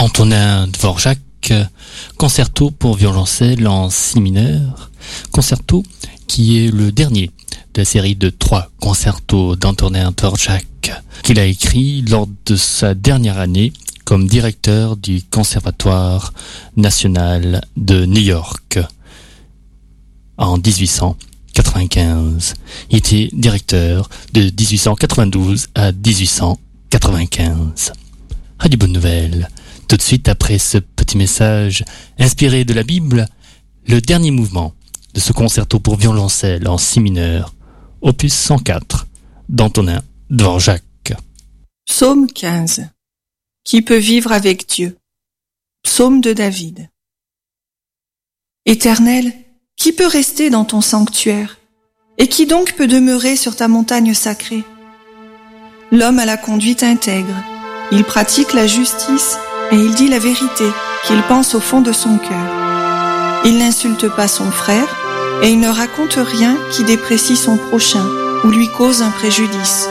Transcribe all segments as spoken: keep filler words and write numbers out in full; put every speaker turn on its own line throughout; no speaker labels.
Antonin Dvorak, concerto pour violoncelle en si mineur, concerto qui est le dernier de la série de trois concertos d'Antonin Dvorak qu'il a écrit lors de sa dernière année comme directeur du Conservatoire national de New York en dix-huit cent quatre-vingt-quinze. Il était directeur de dix-huit cent quatre-vingt-douze à dix-huit cent quatre-vingt-quinze. Radio Bonne Nouvelle. Tout de suite après ce petit message inspiré de la Bible, le dernier mouvement de ce concerto pour violoncelle en si mineur, opus cent quatre, d'Antonin Dvorak.
Psaume quinze. Qui peut vivre avec Dieu? Psaume de David. Éternel, qui peut rester dans ton sanctuaire? Et qui donc peut demeurer sur ta montagne sacrée? L'homme a la conduite intègre, il pratique la justice et il dit la vérité qu'il pense au fond de son cœur. Il n'insulte pas son frère et il ne raconte rien qui déprécie son prochain ou lui cause un préjudice.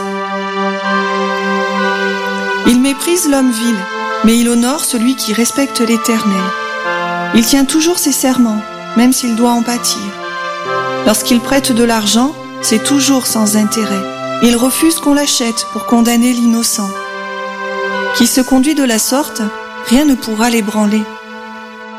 Il méprise l'homme vil, mais il honore celui qui respecte l'Éternel. Il tient toujours ses serments, même s'il doit en pâtir. Lorsqu'il prête de l'argent, c'est toujours sans intérêt. Il refuse qu'on l'achète pour condamner l'innocent. Qui se conduit de la sorte, rien ne pourra l'ébranler.